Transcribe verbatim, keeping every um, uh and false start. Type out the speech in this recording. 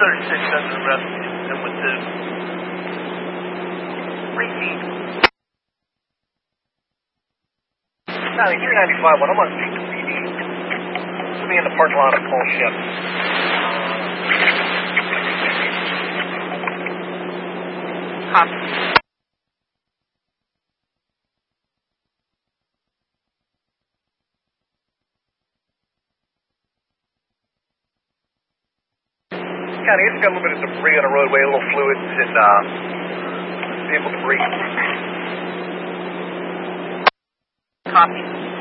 thirty-six under arrest and with the three feet. County three ninety-five, one, I'm on P D. Put me in the parking lot of Paul Ship. Copy. County, it's got a little bit of debris on the roadway, a little fluids and uh, vehicle debris. Copy.